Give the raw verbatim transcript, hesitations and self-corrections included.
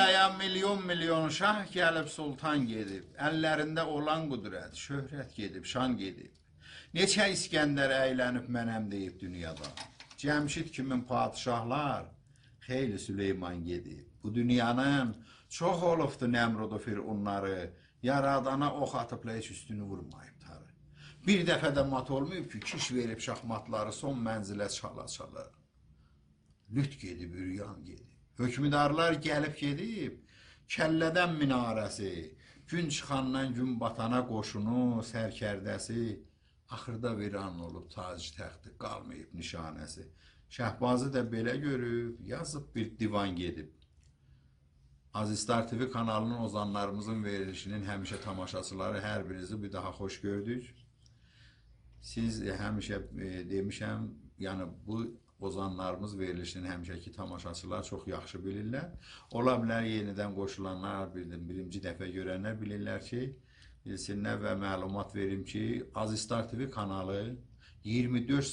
Dünyaya milyon milyon şah gəlib sultan gedib, əllərində olan qüdrət, şöhrət gedib, şan gedib. Neçə İskəndər əylənib mənəm deyib dünyada. Cəmşid kimin padişahlar, xeyli Süleyman gedib. Bu dünyanın çox olubdu Nəmrudu Firunları, yaradana ox atıbla heç üstünü vurmayıb tarı. Bir dəfə də mat olmayıb ki, kiş verib şahmatları son mənzilə çala çala. Lüt gedib, üryan gedib. Hökmüdarlar gəlib gedib, kəllədən minarəsi, gün çıxandan gün batana qoşunu, sərkərdəsi, axırda viran olub tac təxti, qalmayıb nişanəsi. Şəhbazı da belə görüb, yazıb bir divan gedib. Azistar T V kanalının ozanlarımızın verilişinin həmişə tamaşaçıları hər birinizi bir daha xoş gördük. Siz həmişə e, demişəm, yəni bu ozanlarımız verilişinin həmişəki tamaşaçılar çox yaxşı bilirlər. Ola bilər yenidən qoşulanlar, birinci dəfə görənlər bilirlər ki, bilsinlər və məlumat verim ki, Azistar T V kanalı iyirmi dörd